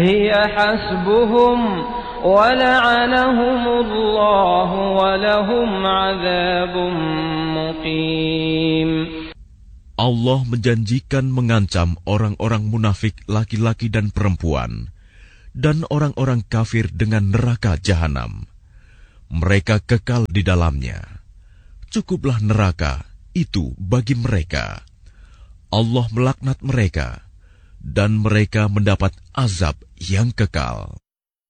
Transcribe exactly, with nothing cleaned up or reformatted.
هي حسبهم ولعنهم الله ولهم عذاب مقيم. Allah menjanjikan mengancam orang-orang munafik laki-laki dan perempuan, dan orang-orang kafir dengan neraka jahanam. Mereka kekal di dalamnya. Cukuplah neraka itu bagi mereka. Allah melaknat mereka, dan mereka mendapat azab yang kekal.